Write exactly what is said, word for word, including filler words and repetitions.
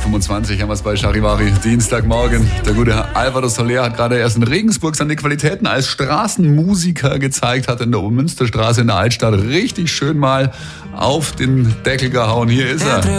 fünfundzwanzig haben wir es bei Charivari. Dienstagmorgen. Der gute Herr Alvaro Soler hat gerade erst in Regensburg seine Qualitäten als Straßenmusiker gezeigt, hat in der Münsterstraße in der Altstadt richtig schön mal auf den Deckel gehauen. Hier ist er.